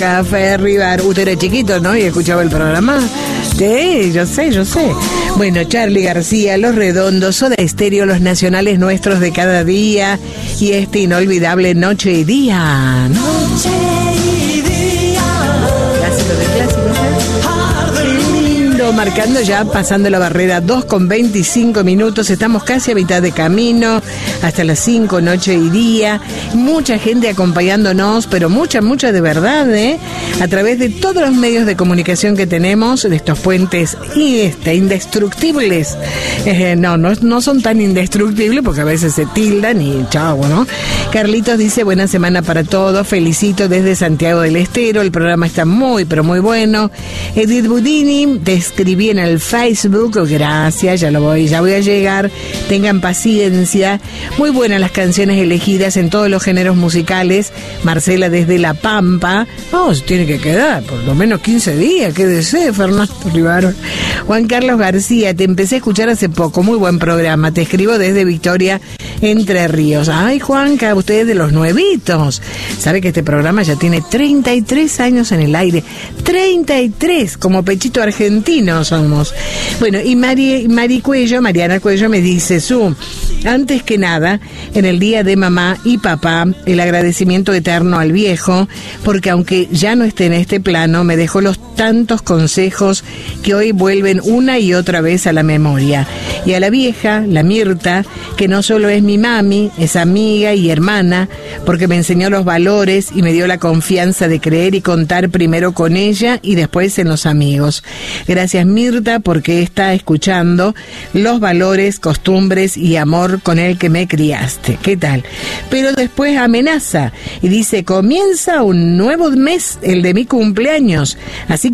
Café River. Usted era chiquito, ¿no? Y escuchaba el programa. Sí, yo sé. Bueno, Charly García, Los Redondos, Soda Stereo, los nacionales nuestros de cada día y este inolvidable Noche y Día. Noche y Día. Clásico de clásicos, ¿eh? Qué lindo, marcando ya, pasando la barrera, 2:25. Estamos casi a mitad de camino, hasta las 5, Noche y Día. Mucha gente acompañándonos, pero mucha de verdad, a través de todos los medios de comunicación que tenemos, de estos puentes indestructibles. No son tan indestructibles porque a veces se tildan y chao, ¿no? Carlitos dice, buena semana para todos, felicito desde Santiago del Estero, el programa está muy, pero muy bueno. Edith Budini, te escribí en el Facebook, gracias, ya voy a llegar, tengan paciencia. Muy buenas las canciones elegidas en todos los géneros musicales. Marcela desde La Pampa. Se tiene que quedar por lo menos 15 días, qué deseo, Fernando Rivaro. Juan Carlos García, te empecé a escuchar hace poco, muy buen programa, te escribo desde Victoria, Entre Ríos. Ay, Juanca, usted es de los nuevitos. Sabe que este programa ya tiene 33 años en el aire. 33, como pechito argentino somos. Bueno, y Mariana Cuello me dice, antes que nada, en el día de mamá y papá, el agradecimiento eterno al viejo, porque aunque ya no esté en este plano, me dejó los tantos consejos que hoy vuelven una y otra vez a la memoria. Y a la vieja, la Mirta, que no solo es mi mami, es amiga y hermana, porque me enseñó los valores y me dio la confianza de creer y contar primero con ella y después en los amigos. Gracias, Mirta, porque está escuchando los valores, costumbres y amor con el que me criaste. ¿Qué tal? Pero después amenaza y dice, comienza un nuevo mes, el de mi cumpleaños, así